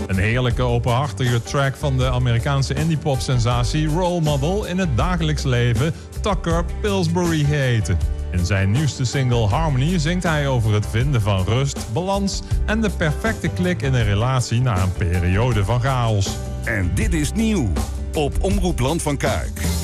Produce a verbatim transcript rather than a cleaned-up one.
Een heerlijke openhartige track van de Amerikaanse indie-pop-sensatie Role Model in het dagelijks leven Tucker Pillsbury heten. In zijn nieuwste single Harmony zingt hij over het vinden van rust, balans en de perfecte klik in een relatie na een periode van chaos. En dit is nieuw op Omroep Land van Kuik.